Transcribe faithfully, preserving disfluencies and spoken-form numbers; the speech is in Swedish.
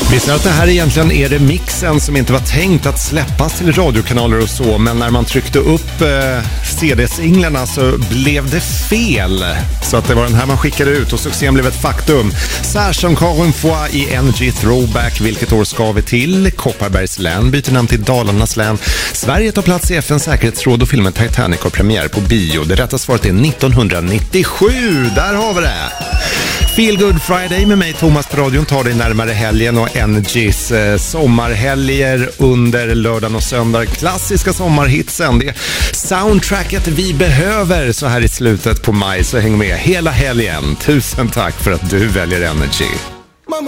Visst att det här egentligen är remixen som inte var tänkt att släppas till radiokanaler och så, men när man tryckte upp eh, C D-singlarna så blev det fel. Så att det var den här man skickade ut och succén blev ett faktum. Särskilt encore une fois i N G Throwback. Vilket år ska vi till? Kopparbergs län byter namn till Dalarnas län. Sverige tar plats i F N:s säkerhetsråd och filmen Titanic har premiär på bio. Det rätta svaret är nittonhundranittiosju. Där har vi det! Feel Good Friday med mig, Thomas, på radion tar dig närmare helgen och N G's eh, sommarhelger under lördagen och söndag. Klassiska sommarhitsen, det är soundtracket vi behöver så här i slutet på maj, så häng med hela helgen. Tusen tack för att du väljer N G.